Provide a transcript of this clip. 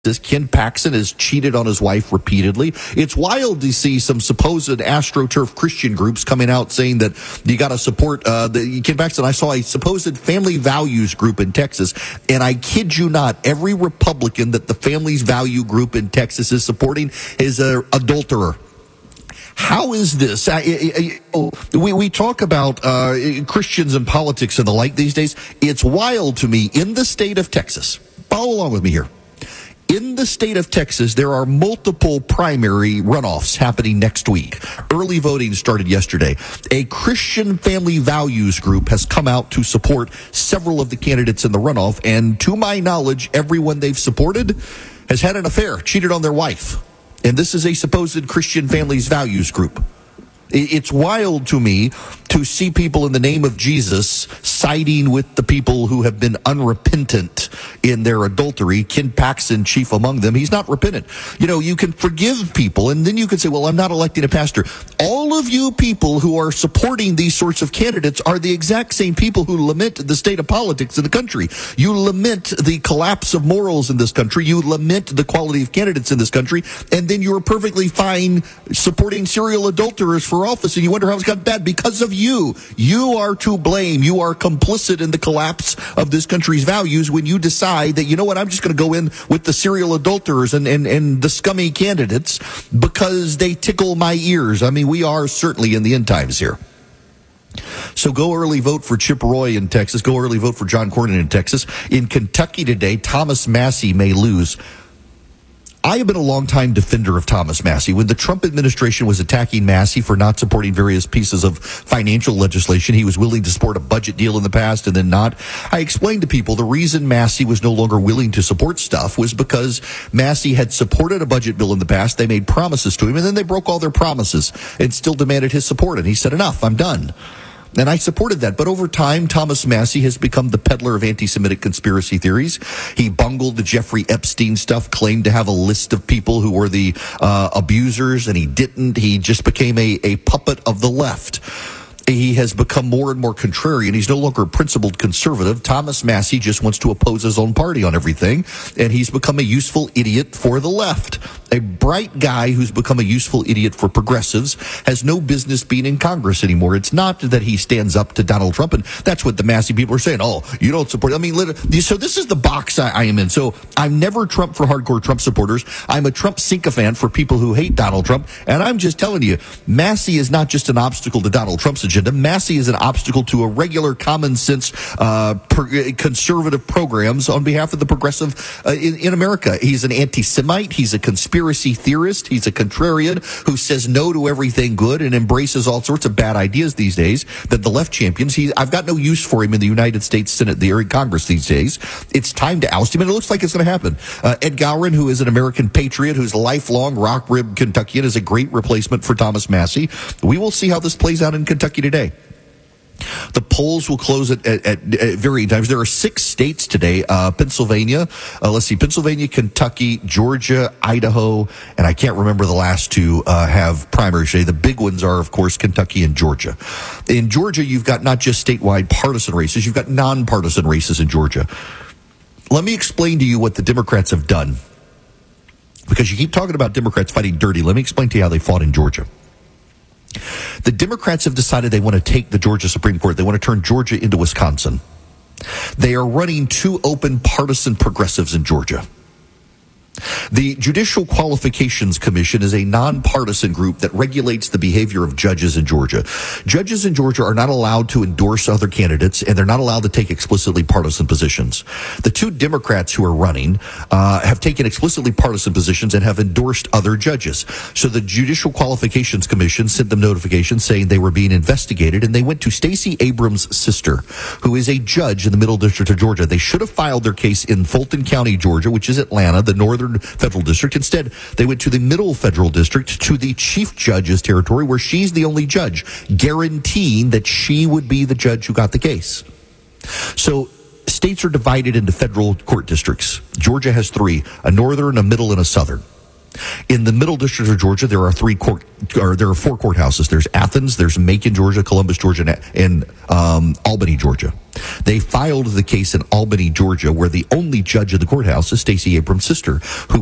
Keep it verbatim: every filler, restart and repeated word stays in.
Ken Paxton has cheated on his wife repeatedly. It's wild to see some supposed AstroTurf Christian groups coming out saying that you got to support uh, the Ken Paxton. I saw a supposed family values group in Texas, and I kid you not, every Republican that the Families Value group in Texas is supporting is an adulterer. How is this? I, I, I, we, we talk about uh, Christians and politics and the like these days. It's wild to me in the state of Texas. Follow along with me here. In the state of Texas, there are multiple primary runoffs happening next week. Early voting started yesterday. A Christian family values group has come out to support several of the candidates in the runoff, and to my knowledge, everyone they've supported has had an affair, cheated on their wife. And this is a supposed Christian families values group. It's wild to me to see people in the name of Jesus siding with the people who have been unrepentant in their adultery. Ken Paxton, chief among them. He's not repentant. You know, you can forgive people, and then you can say, well, I'm not electing a pastor. All of you people who are supporting these sorts of candidates are the exact same people who lament the state of politics in the country. You lament the collapse of morals in this country. You lament the quality of candidates in this country, and then you're perfectly fine supporting serial adulterers for office, and you wonder how it's got bad because of you. You are to blame. You are complicit in the collapse of this country's values when you decide that, you know what, I'm just going to go in with the serial adulterers and, and, and the scummy candidates because they tickle my ears. I mean, we are certainly in the end times here. So go early vote for Chip Roy in Texas. Go early vote for John Cornyn in Texas. In Kentucky today, Thomas Massie may lose. I have been a longtime defender of Thomas Massie. When the Trump administration was attacking Massie for not supporting various pieces of financial legislation, he was willing to support a budget deal in the past and then not. I explained to people the reason Massie was no longer willing to support stuff was because Massie had supported a budget bill in the past. They made promises to him, and then they broke all their promises and still demanded his support. And he said, enough, I'm done. And I supported that. But over time, Thomas Massie has become the peddler of anti-Semitic conspiracy theories. He bungled the Jeffrey Epstein stuff, claimed to have a list of people who were the uh, abusers, and he didn't. He just became a, a puppet of the left. He has become more and more contrarian. He's no longer a principled conservative. Thomas Massie just wants to oppose his own party on everything, and he's become a useful idiot for the left. A bright guy who's become a useful idiot for progressives has no business being in Congress anymore. It's not that he stands up to Donald Trump, and that's what the Massie people are saying. Oh, you don't support. I mean, so this is the box I, I am in. So I'm never Trump for hardcore Trump supporters. I'm a Trump sycophant for people who hate Donald Trump, and I'm just telling you, Massie is not just an obstacle to Donald Trump's agenda. Massie is an obstacle to a regular common sense uh, per, conservative programs on behalf of the progressive uh, in, in America. He's an anti-Semite. He's a conspiracy theorist. He's a contrarian who says no to everything good and embraces all sorts of bad ideas these days that the left champions. He, I've got no use for him in the United States Senate, the or in Congress these days. It's time to oust him, and it looks like it's going to happen. Uh, Ed Gowron, who is an American patriot, who's a lifelong rock-ribbed Kentuckian, is a great replacement for Thomas Massie. We will see how this plays out in Kentucky today. The polls will close at, at, at, at varying times. There are six states today, uh, Pennsylvania, uh, let's see, Pennsylvania, Kentucky, Georgia, Idaho, and I can't remember the last two uh, have primaries today. The big ones are, of course, Kentucky and Georgia. In Georgia, you've got not just statewide partisan races, you've got nonpartisan races in Georgia. Let me explain to you what the Democrats have done. Because you keep talking about Democrats fighting dirty. Let me explain to you how they fought in Georgia. The Democrats have decided they want to take the Georgia Supreme Court. They want to turn Georgia into Wisconsin. They are running two open partisan progressives in Georgia. The Judicial Qualifications Commission is a nonpartisan group that regulates the behavior of judges in Georgia. Judges in Georgia are not allowed to endorse other candidates, and they're not allowed to take explicitly partisan positions. The two Democrats who are running uh, have taken explicitly partisan positions and have endorsed other judges. So the Judicial Qualifications Commission sent them notifications saying they were being investigated, and they went to Stacey Abrams' sister, who is a judge in the Middle District of Georgia. They should have filed their case in Fulton County, Georgia, which is Atlanta, the northern federal district. Instead, they went to the middle federal district, to the chief judge's territory, where she's the only judge, guaranteeing that she would be the judge who got the case. So states are divided into federal court districts. Georgia has three, a northern, a middle, and a southern. In the Middle District of Georgia, there are three court, or there are four courthouses. There's Athens, there's Macon, Georgia, Columbus, Georgia, and um, Albany, Georgia. They filed the case in Albany, Georgia, where the only judge of the courthouse is Stacey Abrams' sister, who